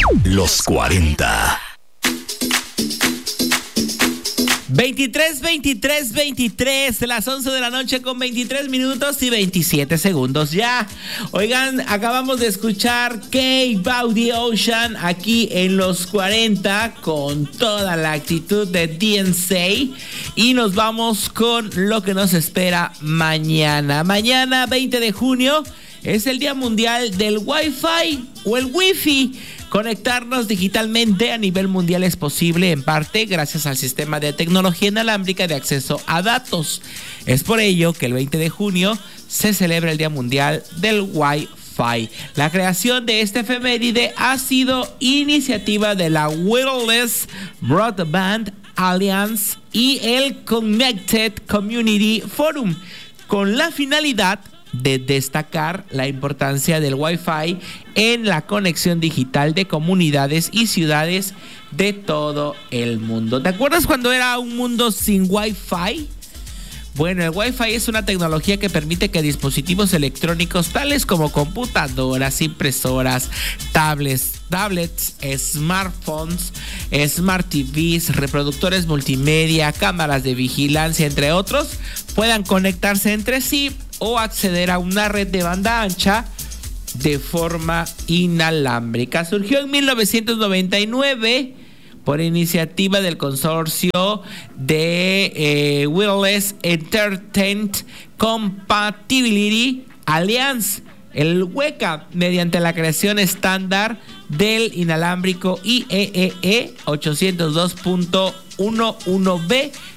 Los 40. 23, las 11 de la noche con 23 minutos y 27 segundos ya. Oigan, acabamos de escuchar Cave By The Ocean aquí en Los 40 con toda la actitud de DNC. Y nos vamos con lo que nos espera mañana. Mañana, 20 de junio, es el Día Mundial del Wi-Fi o el Wi-Fi. Conectarnos digitalmente a nivel mundial es posible en parte gracias al sistema de tecnología inalámbrica de acceso a datos. Es por ello que el 20 de junio se celebra el Día Mundial del Wi-Fi. La creación de este efeméride ha sido iniciativa de la Wireless Broadband Alliance y el Connected Community Forum, con la finalidad de destacar la importancia del Wi-Fi en la conexión digital de comunidades y ciudades de todo el mundo. ¿Te acuerdas cuando era un mundo sin Wi-Fi? Bueno, el Wi-Fi es una tecnología que permite que dispositivos electrónicos tales como computadoras, impresoras, tablets, smartphones, smart TVs, reproductores multimedia, cámaras de vigilancia, entre otros, puedan conectarse entre sí o acceder a una red de banda ancha de forma inalámbrica. Surgió en 1999 por iniciativa del consorcio de Wireless Entertainment Compatibility Alliance, el WECA, mediante la creación estándar del inalámbrico IEEE 802.11b